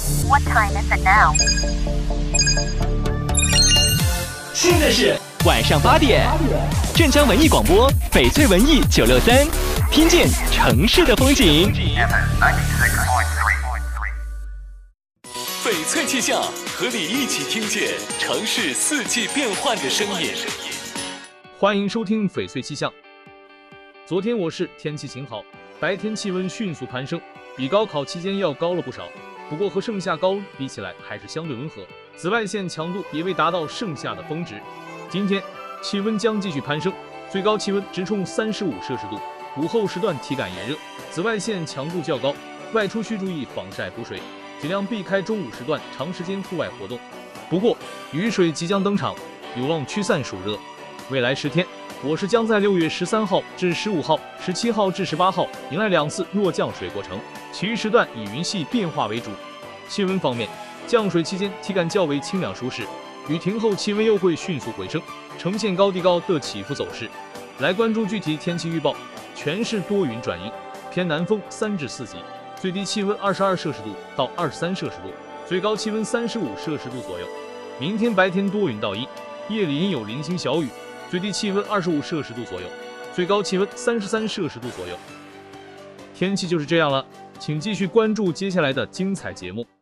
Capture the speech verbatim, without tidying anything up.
What time is it now? 现在是晚上八点，镇江文艺广播，翡翠文艺九六三，听见城市的风景。翡翠气象，和你一起听见城市四季变换的声音。 欢迎收听翡翠气象。昨天我市天气晴好，白天气温迅速攀升，比高考期间要高了不少。不过和盛夏高温比起来还是相对温和，紫外线强度也未达到盛夏的峰值。今天气温将继续攀升，最高气温直冲三十五摄氏度，午后时段体感炎热，紫外线强度较高，外出需注意防晒补水，尽量避开中午时段长时间户外活动。不过雨水即将登场，有望驱散暑热。未来十天，我市将在六月十三号至十五号、十七号至十八号迎来两次弱降水过程，其余时段以云系变化为主。气温方面，降水期间体感较为清凉舒适，雨停后气温又会迅速回升，呈现高低高的起伏走势。来关注具体天气预报，全市多云转阴，偏南风三至四级，最低气温二十二摄氏度到二十三摄氏度，最高气温三十五摄氏度左右。明天白天多云到阴，夜里阴有零星小雨，最低气温二十五摄氏度左右，最高气温三十三摄氏度左右。天气就是这样了，请继续关注接下来的精彩节目。